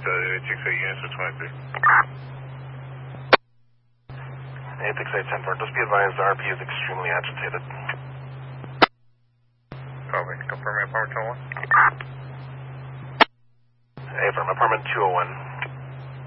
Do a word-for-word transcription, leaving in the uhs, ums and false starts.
eight six eight units for twenty-three. eight six eight ten four, just be advised the R P is extremely agitated. Copy, confirming apartment two oh one. Hey, from apartment two oh one.